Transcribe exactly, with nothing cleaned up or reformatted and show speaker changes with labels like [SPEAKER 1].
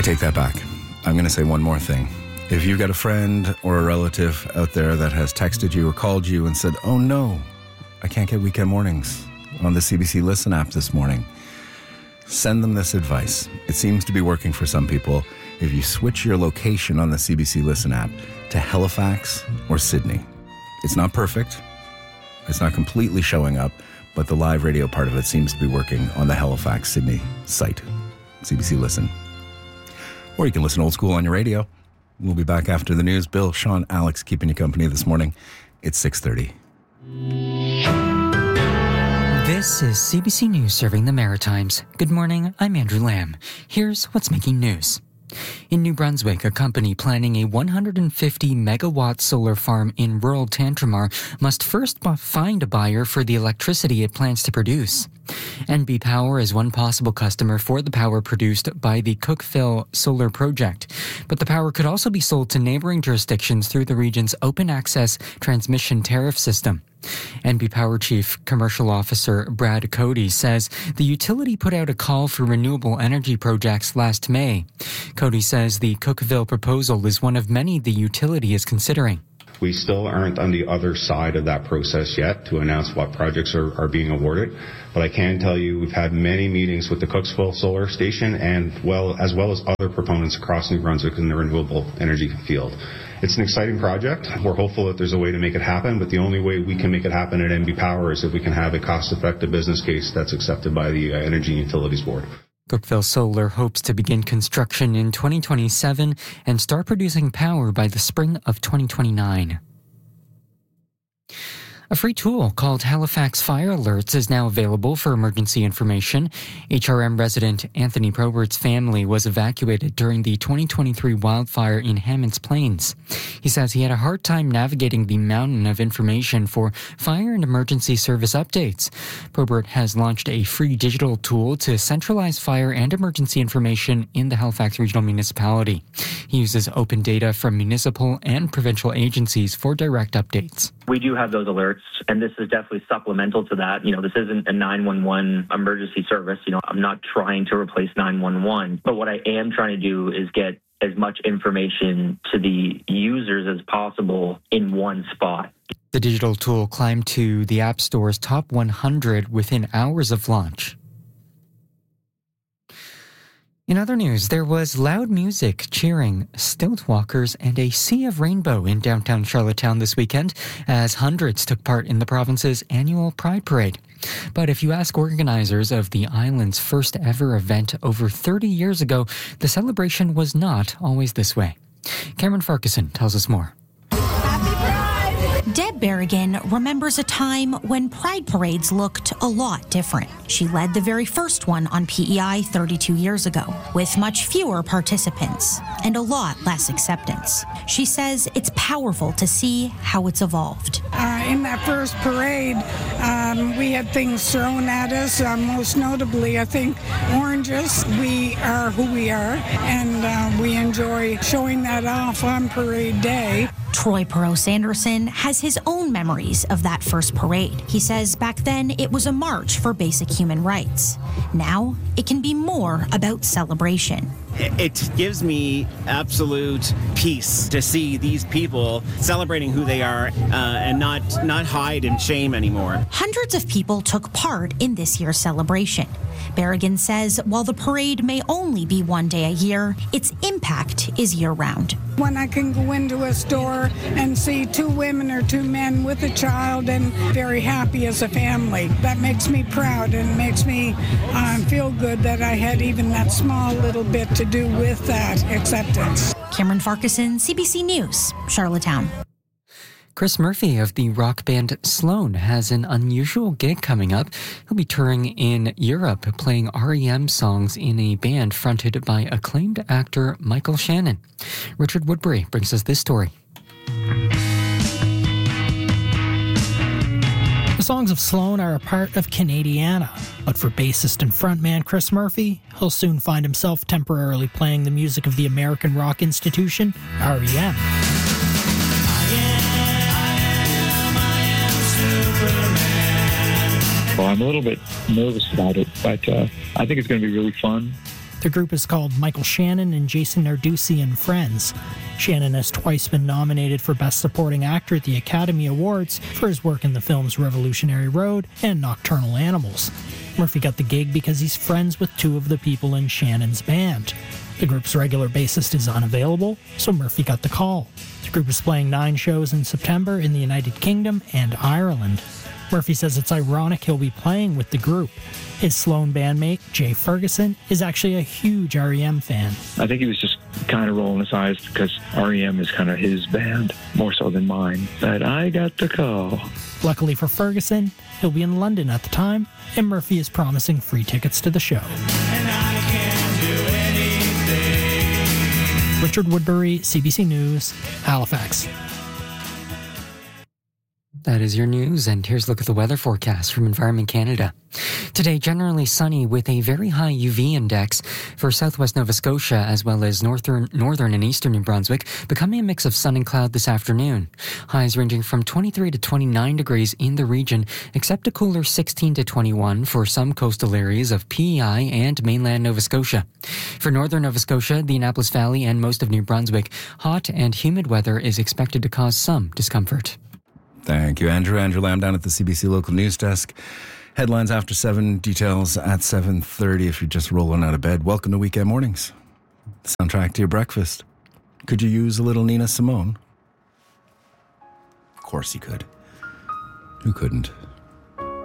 [SPEAKER 1] I take that back. I'm going to say one more thing. If you've got a friend or a relative out there that has texted you or called you and said, oh no, I can't get Weekend Mornings on the C B C Listen app this morning, send them this advice. It seems to be working for some people. If you switch your location on the C B C Listen app to Halifax or Sydney, it's not perfect. It's not completely showing up, but the live radio part of it seems to be working on the Halifax Sydney site, C B C Listen. Or you can listen old school on your radio. We'll be back after the news. Bill, Sean, Alex keeping you company this morning. It's six thirty.
[SPEAKER 2] This is C B C News serving the Maritimes. Good morning, I'm Andrew Lamb. Here's what's making news. In New Brunswick, a company planning a one hundred fifty megawatt solar farm in rural Tantramar must first find a buyer for the electricity it plans to produce. N B Power is one possible customer for the power produced by the Cookeville Solar Project, but the power could also be sold to neighboring jurisdictions through the region's open access transmission tariff system. N B Power Chief Commercial Officer Brad Cody says the utility put out a call for renewable energy projects last May. Cody says the Cookeville proposal is one of many the utility is considering.
[SPEAKER 3] We still aren't on the other side of that process yet to announce what projects are, are being awarded. But I can tell you we've had many meetings with the Cookeville Solar Station and well as well as other proponents across New Brunswick in the renewable energy field. It's an exciting project. We're hopeful that there's a way to make it happen, but the only way we can make it happen at N B Power is if we can have a cost-effective business case that's accepted by the uh, Energy and Utilities Board.
[SPEAKER 2] Cookeville Solar hopes to begin construction in twenty twenty-seven and start producing power by the spring of twenty twenty-nine. A free tool called Halifax Fire Alerts is now available for emergency information. H R M resident Anthony Probert's family was evacuated during the twenty twenty-three wildfire in Hammonds Plains. He says he had a hard time navigating the mountain of information for fire and emergency service updates. Probert has launched a free digital tool to centralize fire and emergency information in the Halifax Regional Municipality. He uses open data from municipal and provincial agencies for direct updates.
[SPEAKER 4] We do have those alerts, and this is definitely supplemental to that. You know, this isn't a nine one one emergency service. You know, I'm not trying to replace nine one one, but what I am trying to do is get as much information to the users as possible in one spot.
[SPEAKER 2] The digital tool climbed to the App Store's top one hundred within hours of launch. In other news, there was loud music, cheering, stilt walkers, and a sea of rainbow in downtown Charlottetown this weekend as hundreds took part in the province's annual Pride Parade. But if you ask organizers of the island's first ever event over thirty years ago, the celebration was not always this way. Cameron Farquharson tells us more.
[SPEAKER 5] Deb Berrigan remembers a time when Pride parades looked a lot different. She led the very first one on P E I thirty-two years ago, with much fewer participants and a lot less acceptance. She says it's powerful to see how it's evolved.
[SPEAKER 6] Uh, in that first parade, um, we had things thrown at us, uh, most notably, I think, oranges. We are who we are, and uh, we enjoy showing that off on parade day.
[SPEAKER 5] Troy Perot-Sanderson has his own memories of that first parade. He says back then it was a march for basic human rights. Now it can be more about celebration.
[SPEAKER 7] It gives me absolute peace to see these people celebrating who they are uh, and not, not hide in shame anymore.
[SPEAKER 5] Hundreds of people took part in this year's celebration. Berrigan says while the parade may only be one day a year, its impact is year-round.
[SPEAKER 6] When I can go into a store and see two women or two men with a child and very happy as a family, that makes me proud and makes me um, feel good that I had even that small little bit to do with that acceptance.
[SPEAKER 5] Cameron Farquharson, C B C News, Charlottetown.
[SPEAKER 2] Chris Murphy of the rock band Sloan has an unusual gig coming up. He'll be touring in Europe, playing R E M songs in a band fronted by acclaimed actor Michael Shannon. Richard Woodbury brings us this story.
[SPEAKER 8] The songs of Sloan are a part of Canadiana, but for bassist and frontman Chris Murphy, he'll soon find himself temporarily playing the music of the American rock institution, R E M.
[SPEAKER 9] Well, I'm a little bit nervous about it, but uh, I think it's going to be really fun.
[SPEAKER 8] The group is called Michael Shannon and Jason Narducci and Friends. Shannon has twice been nominated for Best Supporting Actor at the Academy Awards for his work in the films Revolutionary Road and Nocturnal Animals. Murphy got the gig because he's friends with two of the people in Shannon's band. The group's regular bassist is unavailable, so Murphy got the call. The group is playing nine shows in September in the United Kingdom and Ireland. Murphy says it's ironic he'll be playing with the group. His Sloan bandmate, Jay Ferguson, is actually a huge R E M fan.
[SPEAKER 9] I think he was just kind of rolling his eyes because R E M is kind of his band, more so than mine. But I got the call.
[SPEAKER 8] Luckily for Ferguson, he'll be in London at the time, and Murphy is promising free tickets to the show. And I can do anything. Richard Woodbury, C B C News, Halifax.
[SPEAKER 2] That is your news, and here's a look at the weather forecast from Environment Canada. Today, generally sunny with a very high U V index for southwest Nova Scotia as well as northern, northern and eastern New Brunswick, becoming a mix of sun and cloud this afternoon. Highs ranging from twenty-three to twenty-nine degrees in the region, except a cooler sixteen to twenty-one for some coastal areas of P E I and mainland Nova Scotia. For northern Nova Scotia, the Annapolis Valley and most of New Brunswick, hot and humid weather is expected to cause some discomfort.
[SPEAKER 1] Thank you, Andrew. Andrew Lamb down at the C B C Local News Desk. Headlines after seven, details at seven thirty if you're just rolling out of bed. Welcome to Weekend Mornings. Soundtrack to your breakfast. Could you use a little Nina Simone? Of course you could. Who couldn't?